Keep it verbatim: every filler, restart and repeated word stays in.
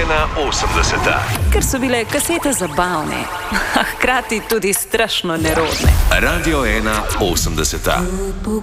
ena osemdeseta. Ker so bile kasete zabavne, a hkrati tudi strašno nerodne. Radio ena osemdeseta.